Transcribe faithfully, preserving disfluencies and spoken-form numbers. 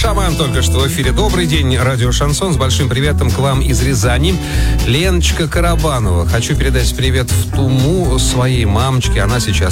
Шаман только что в эфире. Добрый день, радио Шансон. С большим приветом к вам из Рязани. Леночка Карабанова. Хочу передать привет в Туму своей мамочке. Она сейчас